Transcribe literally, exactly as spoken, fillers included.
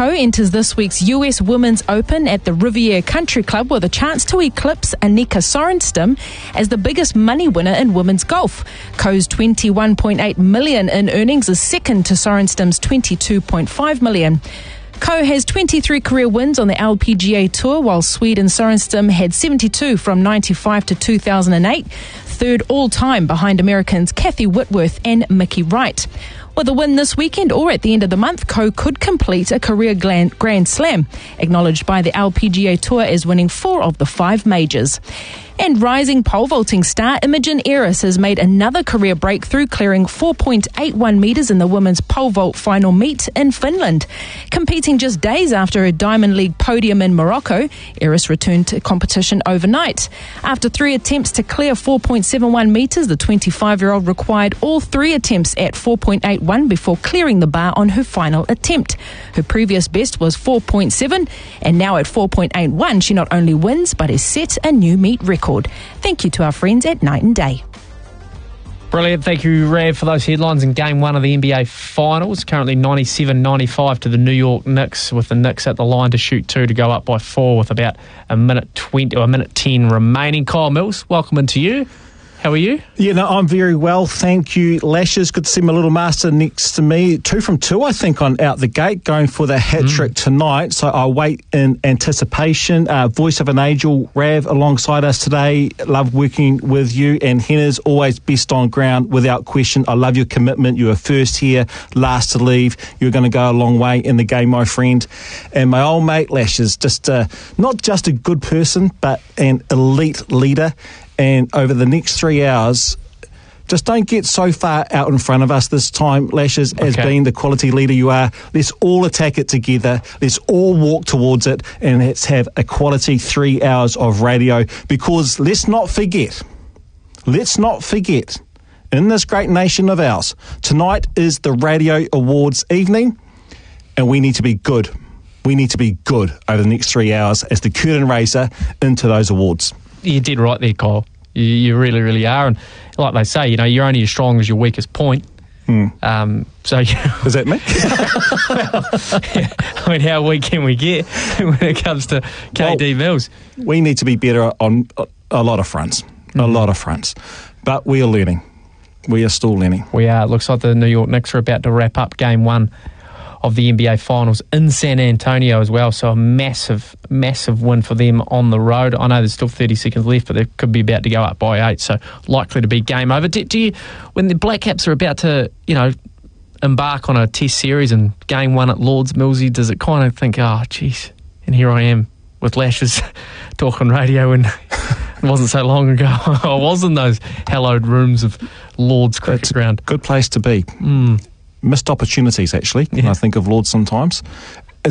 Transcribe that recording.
Co enters this week's U S Women's Open at the Riviera Country Club with a chance to eclipse Annika Sorenstam as the biggest money winner in women's golf. Co's twenty-one point eight million dollars in earnings is second to Sorenstam's twenty-two point five million dollars. Co has twenty-three career wins on the L P G A Tour, while Sweden Sorenstam had seventy-two from ninety-five to two thousand eight, third all-time behind Americans Kathy Whitworth and Mickey Wright. With a win this weekend or at the end of the month, Co could complete a career Grand Slam, acknowledged by the L P G A Tour as winning four of the five majors. And rising pole vaulting star Imogen Eris has made another career breakthrough, clearing four point eight one metres in the women's pole vault final meet in Finland. Competing just days after her Diamond League podium in Morocco, Eris returned to competition overnight. After three attempts to clear four point seven one metres, the twenty-five-year-old required all three attempts at four point eight one before clearing the bar on her final attempt. Her previous best was four point seven, and now at four point eight one, she not only wins but has set a new meet record. Thank you to our friends at Night and Day. Brilliant. Thank you, Rav, for those headlines in Game one of the N B A Finals. Currently ninety-seven ninety-five to the New York Knicks, with the Knicks at the line to shoot two to go up by four with about a minute twenty or a minute ten remaining. Kyle Mills, welcome into you. How are you? Yeah, no, I'm very well, thank you. Lashes, good to see my little master next to me. Two from two, I think, on out the gate, going for the hat trick mm. tonight. So I wait in anticipation. Uh, voice of an angel, Rav, alongside us today. Love working with you. And Henna's always best on ground, without question. I love your commitment. You were first here, last to leave. You're going to go a long way in the game, my friend. And my old mate, Lashes, just uh, not just a good person, but an elite leader. And over the next three hours, just don't get so far out in front of us this time, Lashes, as okay. being the quality leader you are. Let's all attack it together. Let's all walk towards it, and let's have a quality three hours of radio. Because let's not forget, let's not forget, in this great nation of ours, tonight is the Radio Awards evening, and we need to be good. We need to be good over the next three hours as the curtain raiser into those awards. You did right there, Kyle. You, you really, really are. And like they say, you know, you're only as strong as your weakest point. Mm. Um, so yeah. Is that me? yeah. I mean, how weak can we get when it comes to K D well, Mills? We need to be better on a, a lot of fronts. Mm-hmm. A lot of fronts. But we are learning. We are still learning. We are. It looks like the New York Knicks are about to wrap up game one of the N B A Finals in San Antonio as well, so a massive, massive win for them on the road. I know there's still thirty seconds left, but they could be about to go up by eight, so likely to be game over. Do, do you, when the Black Caps are about to, you know, embark on a test series and game one at Lords, Millsy, does it kind of think, oh, geez, and here I am with Lashes talking radio, and it wasn't so long ago I was in those hallowed rooms of Lords cricket That's ground. Good place to be. Mm. Missed opportunities, actually, yeah. when I think of Lords sometimes.